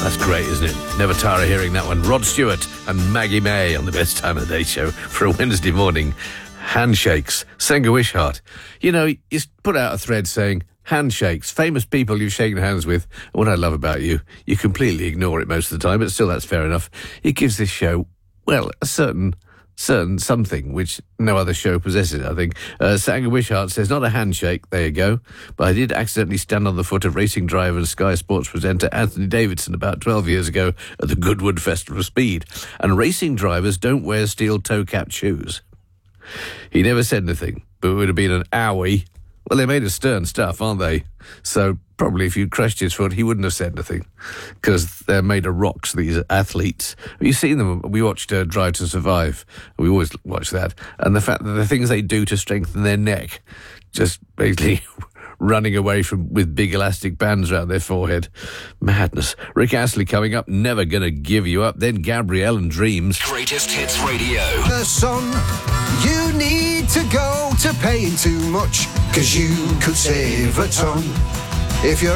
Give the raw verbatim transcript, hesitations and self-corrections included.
That's great, isn't it? Never tire of hearing that one. Rod Stewart and Maggie May on the Best Time of the Day show for a Wednesday morning. Handshakes. Senga Wishart. You know, you put out a thread saying, handshakes, famous people you've shaken hands with. What I love about you, you completely ignore it most of the time, but still that's fair enough. It gives this show, well, a certain... certain something which no other show possesses, I think. Uh, Sanger Wishart says, not a handshake, there you go, but I did accidentally stand on the foot of racing driver and Sky Sports presenter Anthony Davidson about twelve years ago at the Goodwood Festival of Speed, and racing drivers don't wear steel toe-capped shoes. He never said anything, but it would have been an owie. Well, they're made of stern stuff, aren't they? So probably if you'd crushed his foot, he wouldn't have said anything, because they're made of rocks, these athletes. You've seen them. We watched uh, Drive to Survive. We always watch that. And the fact that the things they do to strengthen their neck, just basically running away from with big elastic bands around their forehead. Madness. Rick Astley coming up, Never Gonna Give You Up. Then Gabrielle and Dreams. Greatest Hits Radio. The sun, you need to go to paying too much, 'cause you could save a ton if you're